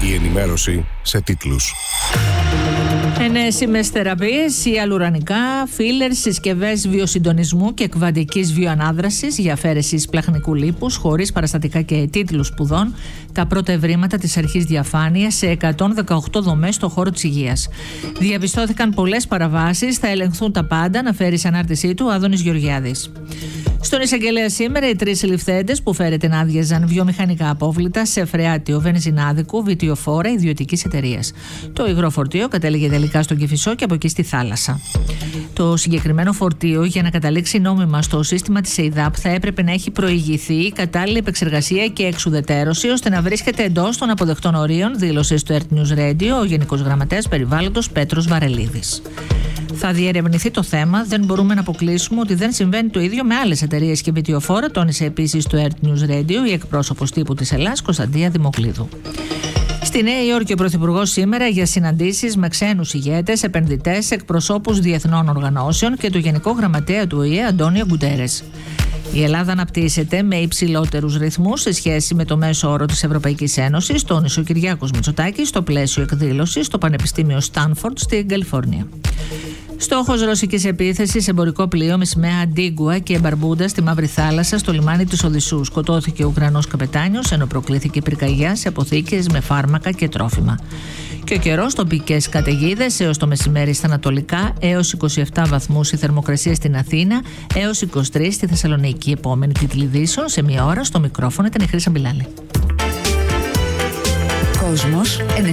Η ενημέρωση σε τίτλους. Ενέσιμες θεραπείες, ιαλουρανικά, φίλερ, συσκευές βιοσυντονισμού και εκβαντικής βιοανάδρασης για αφαίρεση σπλαχνικού λίπους χωρίς παραστατικά και τίτλους σπουδών, τα πρώτα ευρήματα της αρχής διαφάνειας σε 118 δομές στον χώρο της υγείας. Διαπιστώθηκαν πολλές παραβάσεις, θα ελεγχθούν τα πάντα, αναφέρει σε ανάρτησή του ο Άδωνης Γεωργιάδης. Στον εισαγγελέα σήμερα, οι 3 συλληφθέντες που φέρεται να άδειαζαν βιομηχανικά απόβλητα σε φρεάτιο βενζινάδικου βιτιοφόρα ιδιωτικής εταιρείας. Το υγρό φορτίο κατέληγε τελικά στον Κηφισό και από εκεί στη θάλασσα. Το συγκεκριμένο φορτίο, για να καταλήξει νόμιμα στο σύστημα της ΕΙΔΑΠ, θα έπρεπε να έχει προηγηθεί κατάλληλη επεξεργασία και εξουδετέρωση ώστε να βρίσκεται εντός των αποδεκτών ορίων, δήλωσε στο Earth News Radio ο Γενικός Γραμματέας Περιβάλλοντος Πέτρος Βαρελίδης. Θα διερευνηθεί το θέμα, δεν μπορούμε να αποκλείσουμε ότι δεν συμβαίνει το ίδιο με άλλες εταιρείες και βιτιοφόρα, τόνισε επίσης στο Earth News Radio η εκπρόσωπος τύπου της Ελλάς, Κωνσταντία Δημοκλίδου. Στη Νέα Υόρκη ο Πρωθυπουργός σήμερα για συναντήσεις με ξένους ηγέτες, επενδυτές, εκπροσώπους διεθνών οργανώσεων και του Γενικό Γραμματέα του ΟΗΕ Αντώνιο Γκουντέρες. Η Ελλάδα αναπτύσσεται με υψηλότερους ρυθμούς σε σχέση με το μέσο όρο της Ευρωπαϊκής Ένωσης, τόνισε ο Κυριάκος Μητσοτάκης στο πλαίσιο εκδήλωσης στο Πανεπιστήμιο Στάνφορντ στην Καλιφόρνια. Στόχος ρωσικής επίθεσης σε εμπορικό πλοίο με σημαία Αντίγκουα και Μπαρμπούντα στη Μαύρη Θάλασσα στο λιμάνι της Οδυσσού. Σκοτώθηκε ο Ουκρανός καπετάνιος ενώ προκλήθηκε πυρκαγιά σε αποθήκες με φάρμακα και τρόφιμα. Και ο καιρός, τοπικές καταιγίδες έως το μεσημέρι στα ανατολικά, έως 27 βαθμούς η θερμοκρασία στην Αθήνα, έως 23 στη Θεσσαλονίκη. Επόμενη τίτλη ειδήσεων σε μία ώρα. Στο μικρόφωνο ήταν η Χρύσα Μπιλάλη. Κόσμος 94,6.